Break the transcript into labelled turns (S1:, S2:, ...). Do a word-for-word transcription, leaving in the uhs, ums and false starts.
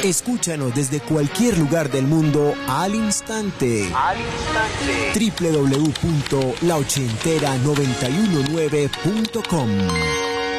S1: Escúchanos desde cualquier lugar del mundo al instante.
S2: Al instante.
S1: doble u doble u doble u punto la ochentera noventa y uno nueve punto com